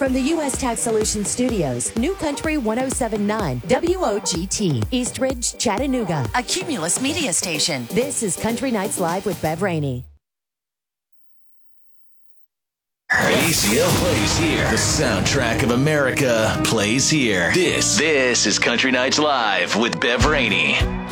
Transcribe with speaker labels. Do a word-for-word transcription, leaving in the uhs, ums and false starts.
Speaker 1: From the U S Tax Solutions Studios, New Country one oh seven point nine, W O G T, Eastridge, Chattanooga, a Cumulus media station. This is Country Nights Live with Bev Rainey.
Speaker 2: A C L plays here. The soundtrack of America plays here. This, this is Country Nights Live with Bev Rainey.